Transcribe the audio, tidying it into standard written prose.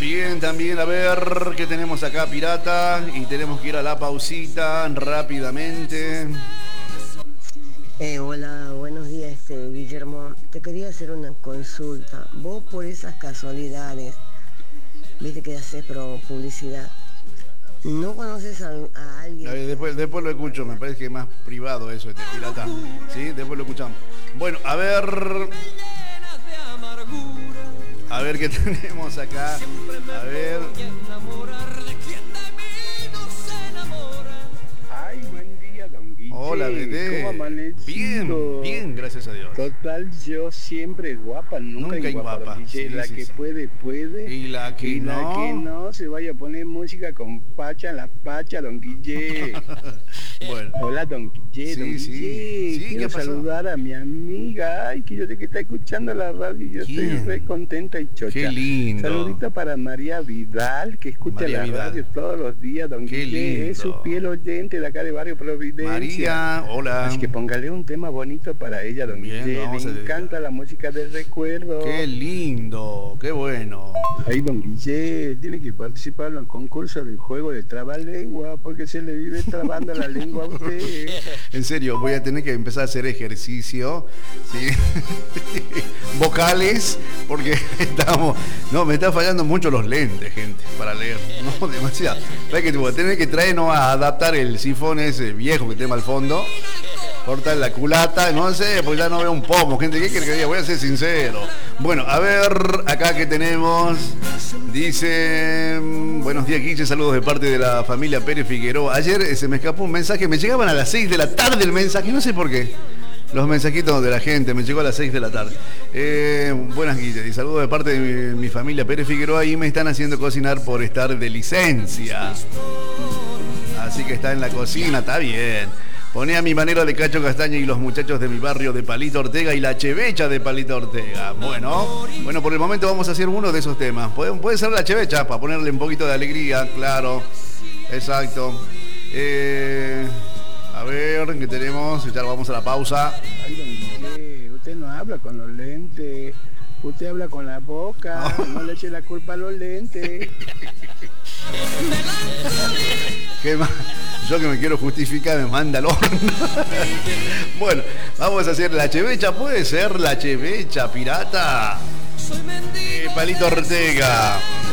Bien, también a ver qué tenemos acá, pirata. Y tenemos que ir a la pausita rápidamente. Hola, buenos días, Guillermo. Te quería hacer una consulta. Vos por esas casualidades, viste que haces publicidad, ¿no conoces a A alguien ver, que después lo escucho, me parece que es más privado eso, pirata. Sí, después lo escuchamos. Bueno, a ver qué tenemos acá. A ver. Ay, buen día, don Hola, Guille. ¿Cómo bebé. Bien, amanecido? bien, gracias a Dios. Total, yo siempre guapa, nunca Nunca inguapa, don inguapa. Guille. Sí, La sí, que sí. puede, puede. Y la que Y la que no. no, se vaya a poner música con Pacha en la Pacha, don Guille. Bueno, Hola, don Guille, don sí, sí. Guille. Sí, ¿qué Quiero pasó? saludar a mi amiga. Ay, que yo sé que está escuchando la radio y yo estoy re ¿Quién? contenta y Qué chocha. lindo. Saludito para María Vidal, que escucha María la radio Vidal. todos los días, don Qué Guille. Es su lindo. fiel oyente de acá de Barrio Providencia. María, hola. Así que póngale un tema bonito para ella, don Bien, lo Guille. Le vamos a dedicar. encanta la música del Qué recuerdo. lindo, qué bueno. Ay, don Guille, tiene que participar en el concurso del juego de trabalengua, porque se le vive trabando la lengua a usted. En serio, voy a tener que empezar a hacer ejercicio, ¿sí? Vocales, porque estamos... No, me están fallando mucho los lentes, gente, para leer. No, demasiado. ¿Sabes que voy a tener que traer, no, a adaptar el sifón ese viejo que tengo al fondo? Cortar la culata, no sé, porque ya no veo un pomo, gente, ¿qué quiere que diga? Voy a ser sincero. Bueno, a ver, acá que tenemos, dice, buenos días, Guille, saludos de parte de la familia Pérez Figueroa. Ayer se me escapó un mensaje, me llegaban a las 6 de la tarde el mensaje, no sé por qué. Los mensajitos de la gente, me llegó a las 6 de la tarde. Buenas, Guille, y saludos de parte de mi familia Pérez Figueroa y me están haciendo cocinar por estar de licencia. Así que está en la cocina, está bien. Poné a mi manera de Cacho Castaña y los muchachos de mi barrio de Palito Ortega y la chevecha de Palito Ortega. Bueno, por el momento vamos a hacer uno de esos temas. Puede ser la chevecha, para ponerle un poquito de alegría, claro. Exacto. A ver, ¿qué tenemos? Ya vamos a la pausa. Ay, don Guille, usted no habla con los lentes, usted habla con la boca, no le eche la culpa a los lentes. ¿Qué más? Yo que me quiero justificar me manda al horno. Bueno, vamos a hacer la chevecha. ¿Puede ser la chevecha pirata? Palito Ortega.